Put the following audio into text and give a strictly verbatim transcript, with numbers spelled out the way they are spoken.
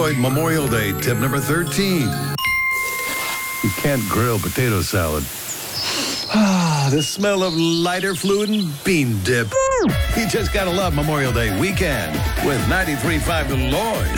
Lloyd Memorial Day tip number thirteen. You can't grill potato salad. Ah, the smell of lighter fluid and bean dip. You just gotta love Memorial Day weekend with ninety-three point five The Lloyd.